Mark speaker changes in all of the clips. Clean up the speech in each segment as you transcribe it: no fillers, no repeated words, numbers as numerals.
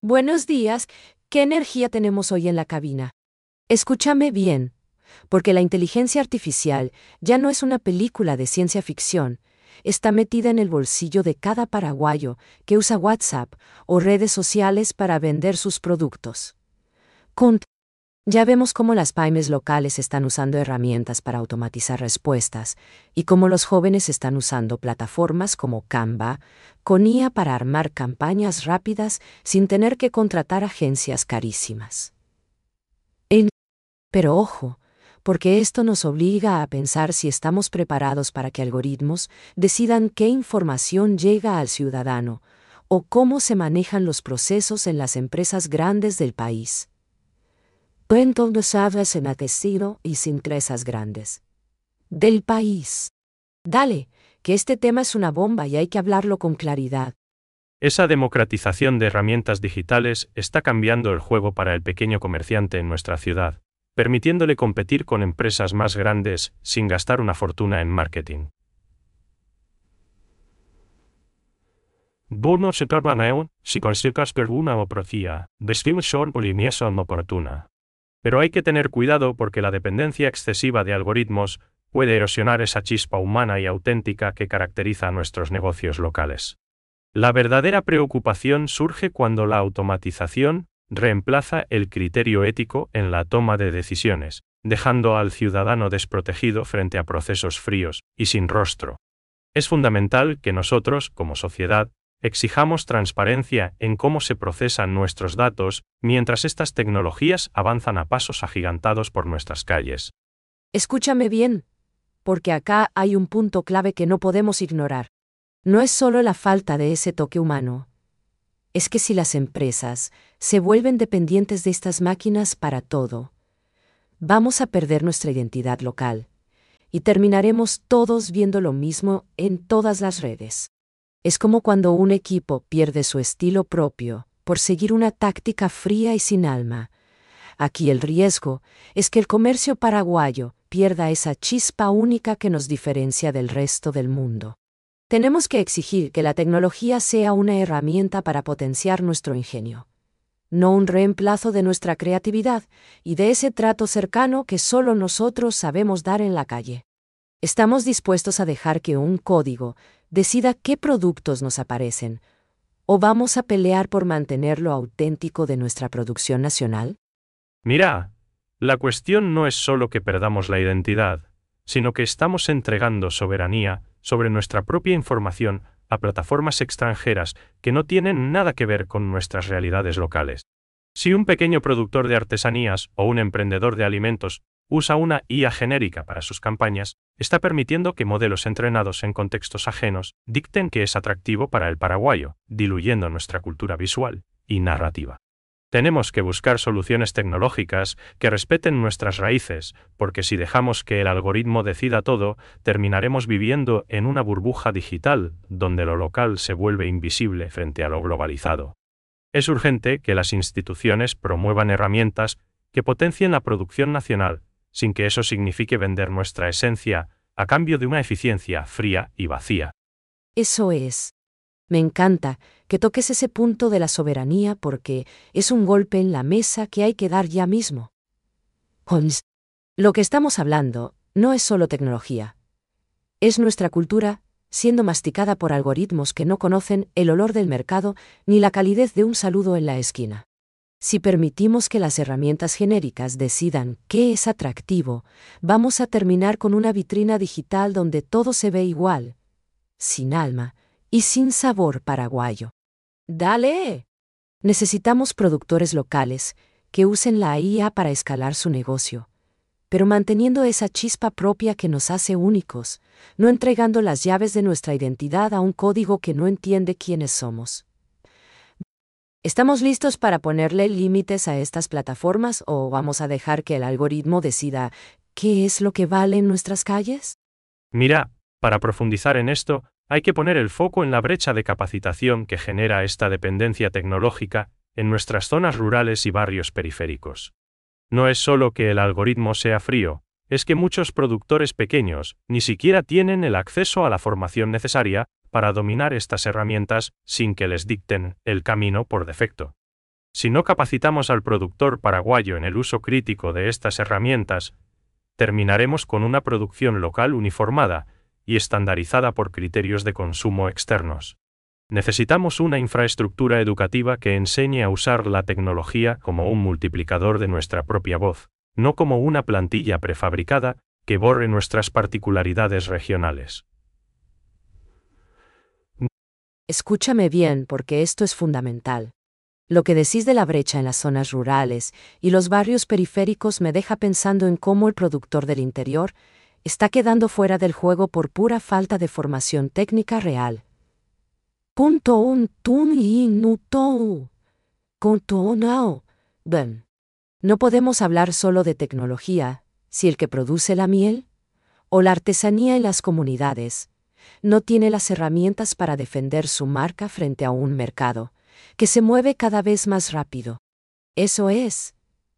Speaker 1: Buenos días, ¿qué energía tenemos hoy en la cabina? Escúchame bien, porque la inteligencia artificial ya no es una película de ciencia ficción, está metida en el bolsillo de cada paraguayo que usa WhatsApp o redes sociales para vender sus productos. Con Ya vemos cómo las pymes locales están usando herramientas para automatizar respuestas y cómo los jóvenes están usando plataformas como Canva, con IA para armar campañas rápidas sin tener que contratar agencias carísimas. Pero ojo, porque esto nos obliga a pensar si estamos preparados para que algoritmos decidan qué información llega al ciudadano o cómo se manejan los procesos en las empresas grandes del país. Entonces hablas en atestido y sin empresas grandes. Del país. Dale, que este tema es una bomba y hay que hablarlo con claridad.
Speaker 2: Esa democratización de herramientas digitales está cambiando el juego para el pequeño comerciante en nuestra ciudad, permitiéndole competir con empresas más grandes sin gastar una fortuna en marketing. Bono se tornaron, si consigues per una oportunidad, descripción o limiación oportuna. Pero hay que tener cuidado porque la dependencia excesiva de algoritmos puede erosionar esa chispa humana y auténtica que caracteriza a nuestros negocios locales. La verdadera preocupación surge cuando la automatización reemplaza el criterio ético en la toma de decisiones, dejando al ciudadano desprotegido frente a procesos fríos y sin rostro. Es fundamental que nosotros, como sociedad, exijamos transparencia en cómo se procesan nuestros datos mientras estas tecnologías avanzan a pasos agigantados por nuestras calles.
Speaker 1: Escúchame bien, porque acá hay un punto clave que no podemos ignorar. No es solo la falta de ese toque humano. Es que si las empresas se vuelven dependientes de estas máquinas para todo, vamos a perder nuestra identidad local y terminaremos todos viendo lo mismo en todas las redes. Es como cuando un equipo pierde su estilo propio por seguir una táctica fría y sin alma. Aquí el riesgo es que el comercio paraguayo pierda esa chispa única que nos diferencia del resto del mundo. Tenemos que exigir que la tecnología sea una herramienta para potenciar nuestro ingenio, no un reemplazo de nuestra creatividad y de ese trato cercano que solo nosotros sabemos dar en la calle. ¿Estamos dispuestos a dejar que un código decida qué productos nos aparecen, o vamos a pelear por mantener lo auténtico de nuestra producción nacional?
Speaker 2: Mira, la cuestión no es solo que perdamos la identidad, sino que estamos entregando soberanía sobre nuestra propia información a plataformas extranjeras que no tienen nada que ver con nuestras realidades locales. Si un pequeño productor de artesanías o un emprendedor de alimentos usa una IA genérica para sus campañas, está permitiendo que modelos entrenados en contextos ajenos dicten qué es atractivo para el paraguayo, diluyendo nuestra cultura visual y narrativa. Tenemos que buscar soluciones tecnológicas que respeten nuestras raíces, porque si dejamos que el algoritmo decida todo, terminaremos viviendo en una burbuja digital, donde lo local se vuelve invisible frente a lo globalizado. Es urgente que las instituciones promuevan herramientas que potencien la producción nacional, sin que eso signifique vender nuestra esencia a cambio de una eficiencia fría y vacía.
Speaker 1: Eso es. Me encanta que toques ese punto de la soberanía porque es un golpe en la mesa que hay que dar ya mismo. Lo que estamos hablando no es solo tecnología. Es nuestra cultura siendo masticada por algoritmos que no conocen el olor del mercado ni la calidez de un saludo en la esquina. Si permitimos que las herramientas genéricas decidan qué es atractivo, vamos a terminar con una vitrina digital donde todo se ve igual, sin alma y sin sabor paraguayo. ¡Dale! Necesitamos productores locales que usen la IA para escalar su negocio, pero manteniendo esa chispa propia que nos hace únicos, no entregando las llaves de nuestra identidad a un código que no entiende quiénes somos. ¿Estamos listos para ponerle límites a estas plataformas o vamos a dejar que el algoritmo decida qué es lo que vale en nuestras calles?
Speaker 2: Mira, para profundizar en esto, hay que poner el foco en la brecha de capacitación que genera esta dependencia tecnológica en nuestras zonas rurales y barrios periféricos. No es solo que el algoritmo sea frío, es que muchos productores pequeños ni siquiera tienen el acceso a la formación necesaria para dominar estas herramientas sin que les dicten el camino por defecto. Si no capacitamos al productor paraguayo en el uso crítico de estas herramientas, terminaremos con una producción local uniformada y estandarizada por criterios de consumo externos. Necesitamos una infraestructura educativa que enseñe a usar la tecnología como un multiplicador de nuestra propia voz, no como una plantilla prefabricada que borre nuestras particularidades regionales.
Speaker 1: Escúchame bien, porque esto es fundamental. Lo que decís de la brecha en las zonas rurales y los barrios periféricos me deja pensando en cómo el productor del interior está quedando fuera del juego por pura falta de formación técnica real. No podemos hablar solo de tecnología si el que produce la miel o la artesanía en las comunidades no tiene las herramientas para defender su marca frente a un mercado que se mueve cada vez más rápido. Eso es.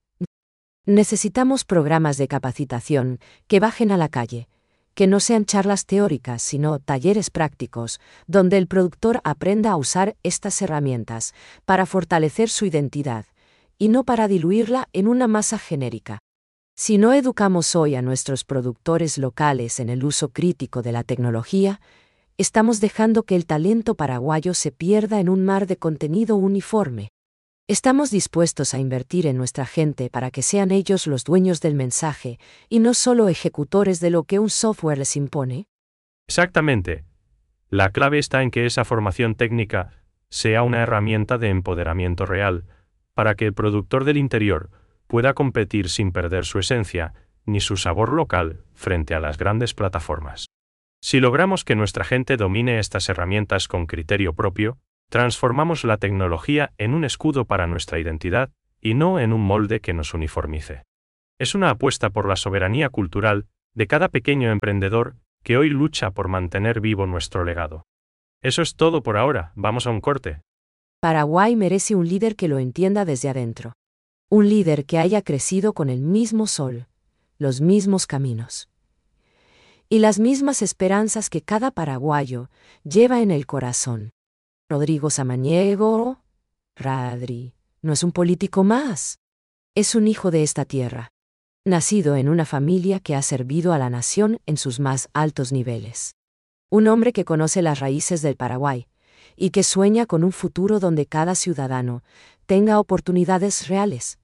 Speaker 1: Necesitamos programas de capacitación que bajen a la calle, que no sean charlas teóricas, sino talleres prácticos, donde el productor aprenda a usar estas herramientas para fortalecer su identidad, y no para diluirla en una masa genérica. Si no educamos hoy a nuestros productores locales en el uso crítico de la tecnología, estamos dejando que el talento paraguayo se pierda en un mar de contenido uniforme. Estamos dispuestos a invertir en nuestra gente para que sean ellos los dueños del mensaje y no solo ejecutores de lo que un software les impone.
Speaker 2: Exactamente. La clave está en que esa formación técnica sea una herramienta de empoderamiento real, para que el productor del interior pueda competir sin perder su esencia ni su sabor local frente a las grandes plataformas. Si logramos que nuestra gente domine estas herramientas con criterio propio, transformamos la tecnología en un escudo para nuestra identidad y no en un molde que nos uniformice. Es una apuesta por la soberanía cultural de cada pequeño emprendedor que hoy lucha por mantener vivo nuestro legado. Eso es todo por ahora, vamos a un corte.
Speaker 1: Paraguay merece un líder que lo entienda desde adentro. Un líder que haya crecido con el mismo sol, los mismos caminos y las mismas esperanzas que cada paraguayo lleva en el corazón. Rodrigo Samaniego, Radri, no es un político más. Es un hijo de esta tierra, nacido en una familia que ha servido a la nación en sus más altos niveles. Un hombre que conoce las raíces del Paraguay y que sueña con un futuro donde cada ciudadano tenga oportunidades reales.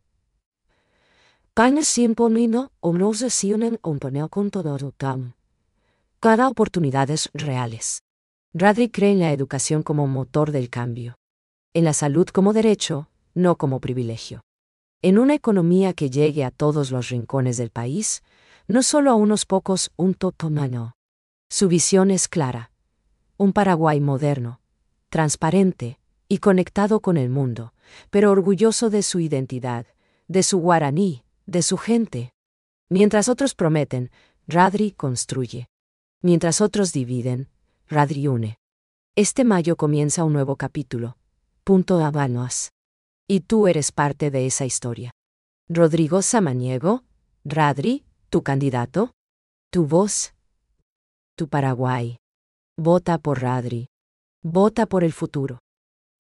Speaker 1: Cada oportunidades reales. Radri cree en la educación como motor del cambio. En la salud como derecho, no como privilegio. En una economía que llegue a todos los rincones del país, no solo a unos pocos, un totomano. Su visión es clara. Un Paraguay moderno, transparente y conectado con el mundo, pero orgulloso de su identidad, de su guaraní, de su gente. Mientras otros prometen, Radri construye. Mientras otros dividen, Radri une. Este mayo comienza un nuevo capítulo. Habanos. Y tú eres parte de esa historia. Rodrigo Samaniego, Radri, tu candidato, tu voz, tu Paraguay. Vota por Radri. Vota por el futuro.